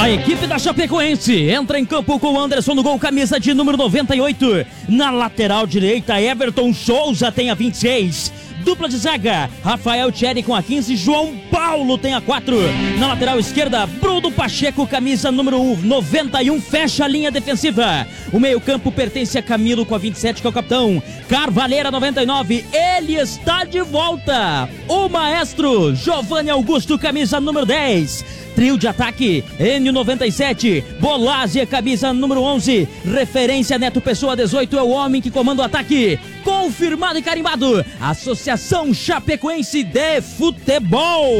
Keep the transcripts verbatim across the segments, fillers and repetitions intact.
A equipe da Chapecoense entra em campo com o Anderson no gol, camisa de número noventa e oito. Na lateral direita, Everton Souza tem a vinte e seis. Dupla de zaga, Rafael Thierry com a quinze, João Paulo tem a quatro. Na lateral esquerda, Bruno Pacheco, camisa número noventa e um, fecha a linha defensiva. O meio campo pertence a Camilo com a vinte e sete, que é o capitão. Carvalheira, noventa e nove, ele está de volta. O maestro, Giovanni Augusto, camisa número dez. Trio de ataque, Enio noventa e sete, Bolázia, camisa número onze, referência Neto Pessoa dezoito, é o homem que comanda o ataque. Confirmado e carimbado, Associação Chapecoense de Futebol.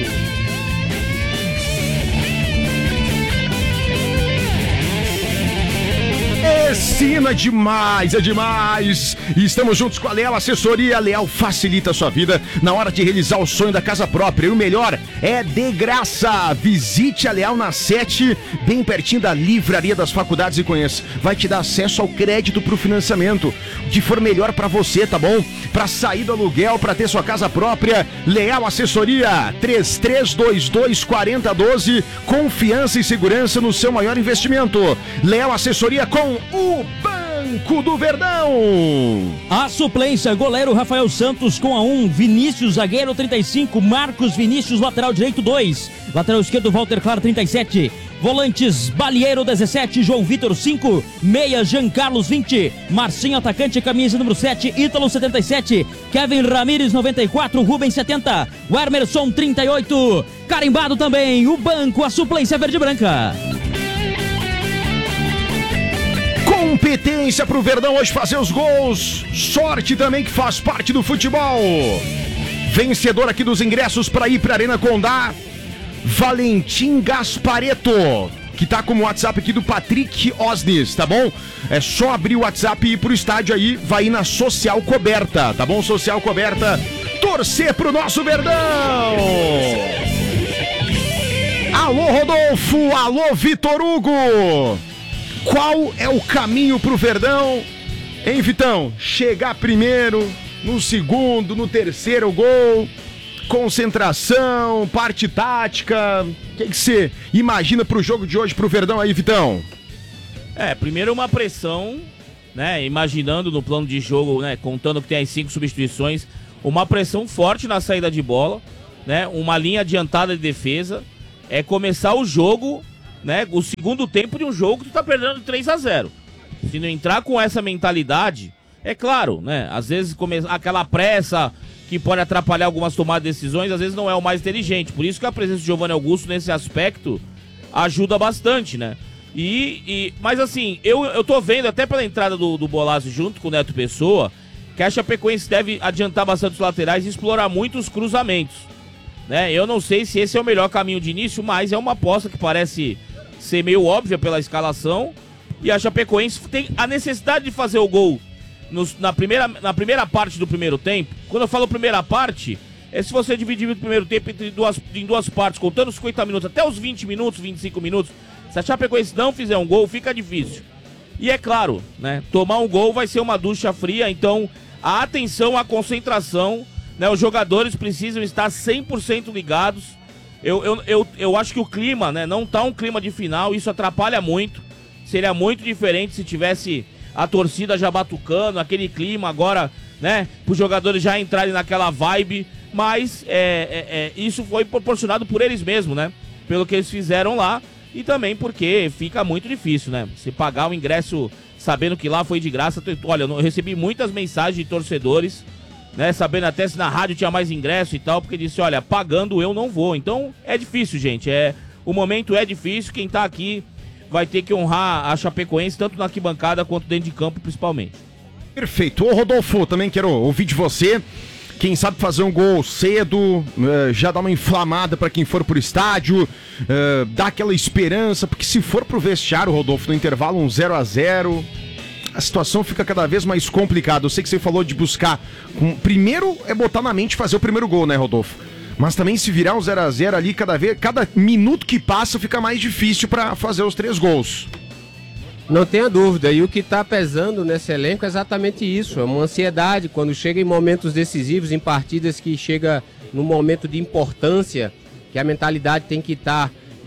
Ensina demais, é demais. Estamos juntos com a Leal Assessoria. A Leal facilita a sua vida na hora de realizar o sonho da casa própria. E o melhor é de graça. Visite a Leal na sete, bem pertinho da Livraria das Faculdades, e conheça. Vai te dar acesso ao crédito para o financiamento, o que for melhor para você, tá bom? Para sair do aluguel, para ter sua casa própria. Leal Assessoria, três três dois dois, quatro zero um dois. Confiança e segurança no seu maior investimento. Leal Assessoria com o Banco do Verdão. A suplência, goleiro Rafael Santos com a um, Vinícius, zagueiro trinta e cinco, Marcos Vinícius, lateral direito dois, lateral esquerdo Walter Claro trinta e sete, volantes Balieiro dezessete, João Vitor cinco, meia Jean Carlos vinte, Marcinho atacante, camisa número sete, Ítalo setenta e sete, Kevin Ramírez noventa e quatro, Rubens setenta, o Emerson trinta e oito, carimbado também o banco, a suplência verde e branca. Competência pro Verdão hoje fazer os gols. Sorte também que faz parte do futebol. Vencedor aqui dos ingressos para ir pra Arena Condá, Valentim Gaspareto, que tá como WhatsApp aqui do Patrick Osnes, tá bom? É só abrir o WhatsApp e ir pro estádio aí, vai ir na Social Coberta, tá bom? Social Coberta, torcer pro nosso Verdão. Alô Rodolfo, alô Vitor Hugo. Qual é o caminho pro Verdão, hein, Vitão? Chegar primeiro, no segundo, no terceiro gol, concentração, parte tática. O que você imagina pro jogo de hoje pro Verdão aí, Vitão? É, primeiro uma pressão, né? Imaginando no plano de jogo, né? Contando que tem as cinco substituições, uma pressão forte na saída de bola, né? Uma linha adiantada de defesa. É começar o jogo, né, o segundo tempo de um jogo que tu tá perdendo três a zero. Se não entrar com essa mentalidade, é claro, né, às vezes come... aquela pressa que pode atrapalhar algumas tomadas de decisões, às vezes não é o mais inteligente. Por isso que a presença de Giovanni Augusto nesse aspecto ajuda bastante, né? E, e... Mas assim, eu, eu tô vendo até pela entrada do, do Bolázio junto com o Neto Pessoa, que a Chapecoense deve adiantar bastante os laterais e explorar muito os cruzamentos, né? Eu não sei se esse é o melhor caminho de início, mas é uma aposta que parece ser meio óbvia pela escalação, e a Chapecoense tem a necessidade de fazer o gol nos, na, primeira, na primeira parte do primeiro tempo. Quando eu falo primeira parte, é se você dividir o primeiro tempo entre duas, em duas partes, contando os cinquenta minutos até os vinte minutos, vinte e cinco minutos. Se a Chapecoense não fizer um gol, fica difícil. E é claro, né, tomar um gol vai ser uma ducha fria, então a atenção, a concentração, né, os jogadores precisam estar cem por cento ligados. Eu, eu, eu, eu acho que o clima, né, não tá um clima de final, isso atrapalha muito. Seria muito diferente se tivesse a torcida já batucando, aquele clima agora, né, para os jogadores já entrarem naquela vibe. Mas é, é, é, isso foi proporcionado por eles mesmos, né, pelo que eles fizeram lá. E também porque fica muito difícil, né, se pagar o ingresso sabendo que lá foi de graça. Olha, eu recebi muitas mensagens de torcedores, né, sabendo até se na rádio tinha mais ingresso e tal, porque disse, olha, pagando eu não vou. Então é difícil, gente, é, o momento é difícil, quem tá aqui vai ter que honrar a Chapecoense, tanto na arquibancada quanto dentro de campo, principalmente. Perfeito. Ô Rodolfo, também quero ouvir de você, quem sabe fazer um gol cedo, uh, já dá uma inflamada pra quem for pro estádio, uh, dá aquela esperança, porque se for pro vestiário, Rodolfo, no intervalo um zero a zero... a situação fica cada vez mais complicada. Eu sei que você falou de buscar... Com... Primeiro é botar na mente fazer o primeiro gol, né, Rodolfo? Mas também se virar um zero a zero ali, cada vez, cada minuto que passa fica mais difícil para fazer os três gols. Não tenha dúvida. E o que está pesando nesse elenco é exatamente isso. É uma ansiedade quando chega em momentos decisivos, em partidas que chega num momento de importância, que a mentalidade tem que estar... Tá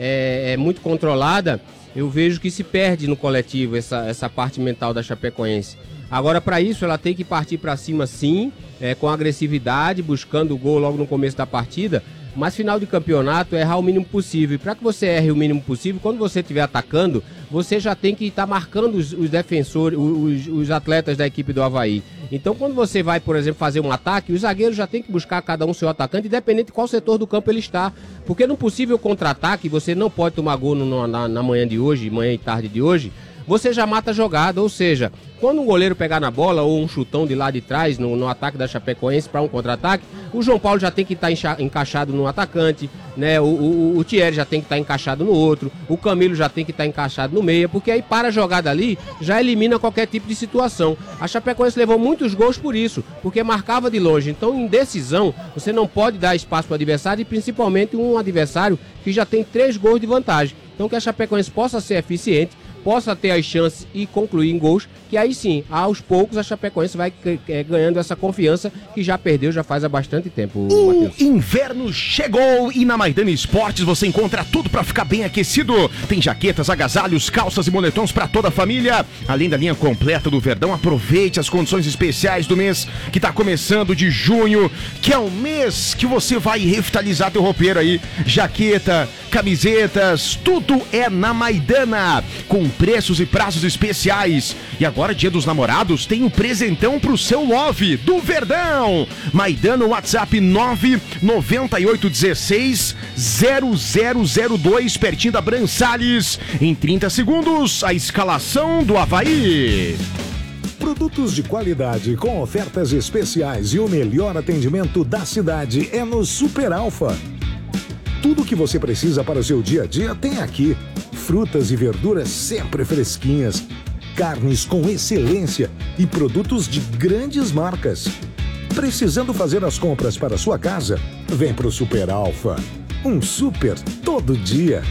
é, é muito controlada, eu vejo que se perde no coletivo essa, essa parte mental da Chapecoense. Agora, para isso, ela tem que partir para cima, sim, é, com agressividade, buscando o gol logo no começo da partida, mas final de campeonato é errar o mínimo possível. E para que você erre o mínimo possível, quando você estiver atacando, você já tem que estar tá marcando os, os defensores, os, os atletas da equipe do Avaí. Então, quando você vai, por exemplo, fazer um ataque, os zagueiros já tem que buscar cada um seu atacante, independente de qual setor do campo ele está. Porque no possível contra-ataque, você não pode tomar gol no, na, na manhã de hoje, manhã e tarde de hoje, você já mata a jogada, ou seja, quando um goleiro pegar na bola ou um chutão de lá de trás no, no ataque da Chapecoense para um contra-ataque, o João Paulo já tem que estar tá encaixado no atacante, né? O, o, o Thierry já tem que estar tá encaixado no outro, o Camilo já tem que estar tá encaixado no meia, porque aí para a jogada ali já elimina qualquer tipo de situação. A Chapecoense levou muitos gols por isso, porque marcava de longe. Então, em decisão, você não pode dar espaço para o adversário, e principalmente um adversário que já tem três gols de vantagem. Então, que a Chapecoense possa ser eficiente, possa ter as chances e concluir em gols, que aí sim, aos poucos a Chapecoense vai é, ganhando essa confiança que já perdeu já faz há bastante tempo. O Matheus. inverno chegou e na Maidana Esportes você encontra tudo para ficar bem aquecido. Tem jaquetas, agasalhos, calças e moletons para toda a família. Além da linha completa do Verdão, aproveite as condições especiais do mês que tá começando de junho, que é o mês que você vai revitalizar teu roupeiro aí. Jaqueta, camisetas, tudo é na Maidana, com preços e prazos especiais. E agora, Dia dos Namorados, tem um presentão pro seu love do Verdão. Maidana, WhatsApp nove nove oito um seis zero zero zero dois, pertinho da Bran Salles. Em trinta segundos, a escalação do Avaí. Produtos de qualidade com ofertas especiais e o melhor atendimento da cidade é no Super Alfa. Tudo o que você precisa para o seu dia a dia tem aqui. Frutas e verduras sempre fresquinhas, carnes com excelência e produtos de grandes marcas. Precisando fazer as compras para a sua casa? Vem pro Super Alfa. Um super todo dia.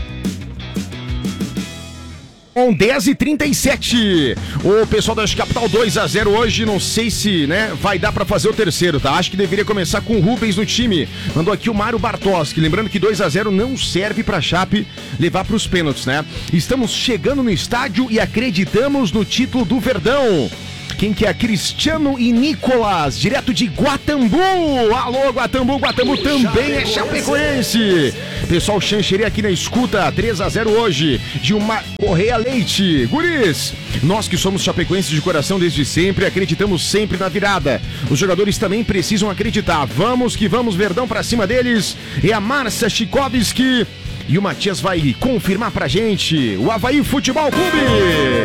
Com dez e trinta e sete, o pessoal da Capital dois a zero hoje, não sei se, né, vai dar pra fazer o terceiro, tá? Acho que deveria começar com o Rubens no time. Mandou aqui o Mário Bartoski, lembrando que dois a zero não serve pra Chape levar pros pênaltis, né? Estamos chegando no estádio e acreditamos no título do Verdão. Quem que é? Cristiano e Nicolas, direto de Guatambu. Alô, Guatambu, Guatambu também é chapecoense. Pessoal Xanxerê aqui na escuta, três a zero hoje, de uma Correia Leite. Guris, nós que somos chapecoenses de coração desde sempre, acreditamos sempre na virada. Os jogadores também precisam acreditar. Vamos que vamos, Verdão pra cima deles. É a Márcia Chikovski e o Matias vai confirmar pra gente. O Avaí Futebol Clube.